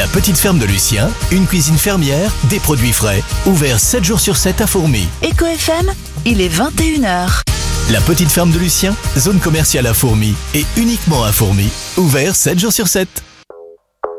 La petite ferme de Lucien, une cuisine fermière, des produits frais. Ouvert 7 jours sur 7 à Fourmies. Eco FM, il est 21h. La petite ferme de Lucien, zone commerciale à Fourmies et uniquement à Fourmies. Ouvert 7 jours sur 7.